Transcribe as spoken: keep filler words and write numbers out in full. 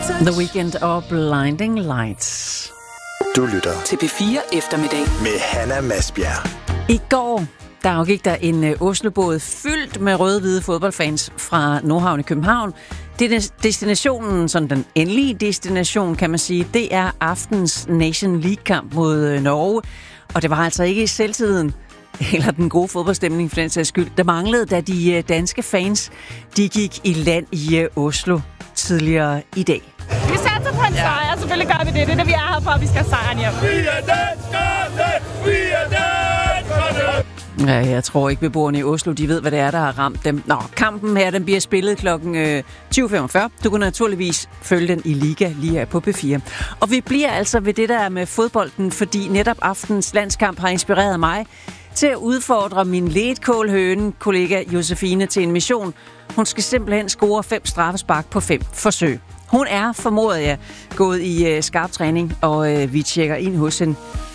The Weeknd og Blinding Lights. Du lytter til P fire Eftermiddag med Hanna Masbjerg. I går der afgik der en uh, Oslobåd fyldt med røde-hvide fodboldfans fra Nordhavn i København. Det destinationen, sådan den endelige destination, kan man sige, det er aftens Nation League-kamp mod uh, Norge. Og det var altså ikke i selvtiden, eller den gode fodboldstemning for den sags skyld, der manglede, da de uh, danske fans, de gik i land i uh, Oslo tidligere i dag. Vi satser på en sejr, og selvfølgelig gør vi det. Det er det, vi er her for, at vi skal have sejren hjem. Vi er danskerne! Vi er danskerne! Ja, jeg tror ikke, beboerne i Oslo, de ved, hvad det er, der har ramt dem. Nå, kampen her, den bliver spillet klokken øh, tyve femogfyrre. Du kan naturligvis følge den i Liga lige her på P fire. Og vi bliver altså ved det der med fodbolden, fordi netop aftens landskamp har inspireret mig til at udfordre min ledkålhøne, kollega Josefine, til en mission. Hun skal simpelthen score fem straffespark på fem forsøg. Hun er, formoder jeg, gået i øh, skarp træning, og øh, vi tjekker ind hos hende